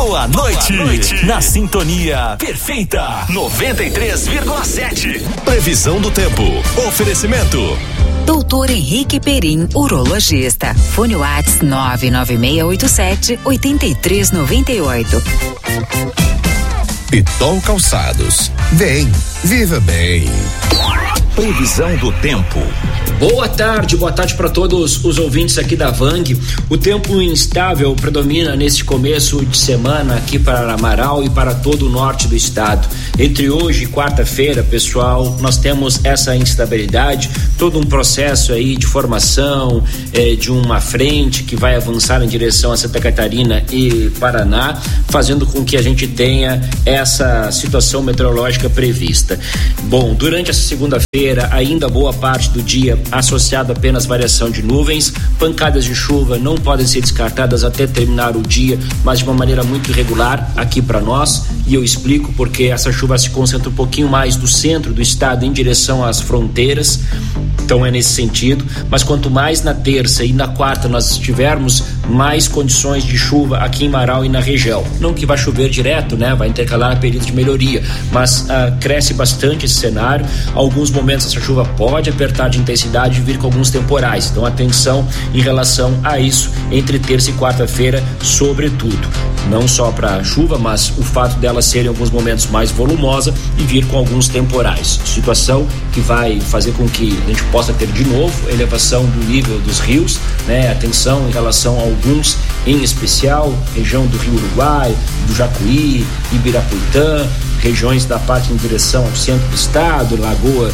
Boa noite. Na sintonia perfeita 93,7. Previsão do tempo. Oferecimento. Doutor Henrique Perim, urologista. Fone Whats 99687-8398. Pitol Calçados. Vem, viva bem. Previsão do tempo. Boa tarde para todos os ouvintes aqui da Vang. O tempo instável predomina neste começo de semana aqui para Amaral e para todo o norte do estado. Entre hoje e quarta-feira, pessoal, nós temos essa instabilidade, todo um processo aí de formação de uma frente que vai avançar em direção a Santa Catarina e Paraná, fazendo com que a gente tenha essa situação meteorológica prevista. Bom, durante essa segunda-feira, ainda boa parte do dia associado apenas variação de nuvens, pancadas de chuva não podem ser descartadas até terminar o dia, mas de uma maneira muito irregular aqui para nós, e eu explico porque essa chuva se concentra um pouquinho mais do centro do estado em direção às fronteiras, então é nesse sentido, mas quanto mais na terça e na quarta nós tivermos mais condições de chuva aqui em Marau e na região, não que vai chover direto, né, vai intercalar períodos de melhoria, mas cresce bastante esse cenário. Alguns momentos essa chuva pode apertar de intensidade e vir com alguns temporais, então atenção em relação a isso entre terça e quarta-feira, sobretudo, não só para chuva, mas o fato dela ser em alguns momentos mais volumosa e vir com alguns temporais, situação que vai fazer com que a gente possa ter de novo elevação do nível dos rios, né? Atenção em relação a alguns, em especial região do Rio Uruguai, do Jacuí, Ibirapuitã, regiões da parte em direção ao centro do estado, Lagoa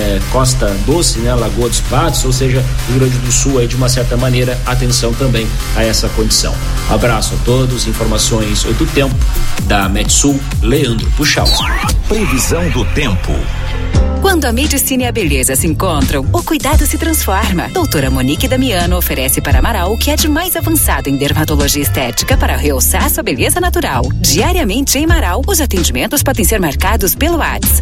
Costa Doce, né, Lagoa dos Patos, ou seja, Rio Grande do Sul aí de uma certa maneira, atenção também a essa condição. Abraço a todos, informações do tempo da Metsul, Leandro Puxal. Previsão do tempo. Quando a medicina e a beleza se encontram, o cuidado se transforma. Doutora Monique Damiano oferece para Amaral o que é de mais avançado em dermatologia estética para realçar sua beleza natural. Diariamente em Amaral, os atendimentos podem ser marcados pelo WhatsApp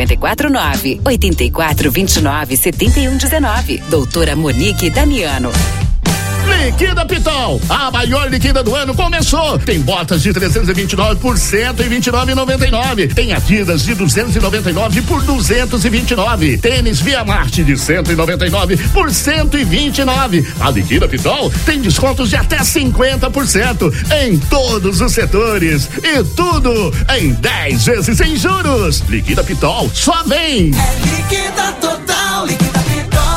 549-8429-7119. Doutora Monique Damiano. Liquida Pitol, a maior liquida do ano começou. Tem botas de 329 por 129,99. Tem Adidas de 299 por 229. Tênis Via Marte de 199 por 129. A Liquida Pitol tem descontos de até 50% em todos os setores e tudo em 10 vezes sem juros. Liquida Pitol, só vem. É liquida total, liquida Pitol.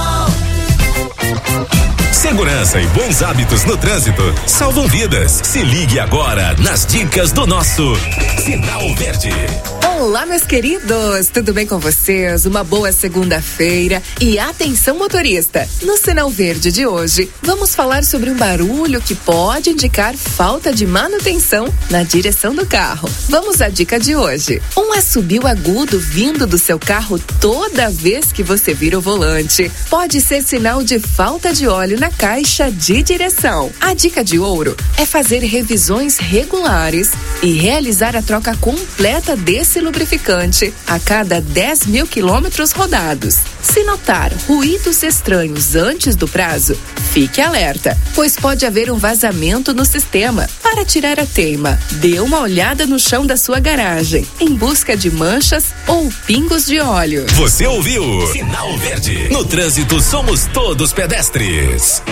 Segurança e bons hábitos no trânsito salvam vidas. Se ligue agora nas dicas do nosso Sinal Verde. Olá, meus queridos, tudo bem com vocês? Uma boa segunda-feira e atenção, motorista. No Sinal Verde de hoje, vamos falar sobre um barulho que pode indicar falta de manutenção na direção do carro. Vamos à dica de hoje. Um assobio agudo vindo do seu carro toda vez que você vira o volante pode ser sinal de falta de óleo na caixa de direção. A dica de ouro é fazer revisões regulares e realizar a troca completa desse lubrificante a cada 10 mil quilômetros rodados. Se notar ruídos estranhos antes do prazo, fique alerta, pois pode haver um vazamento no sistema. Para tirar a teima, dê uma olhada no chão da sua garagem, em busca de manchas ou pingos de óleo. Você ouviu? Sinal Verde. No trânsito somos todos pedestres.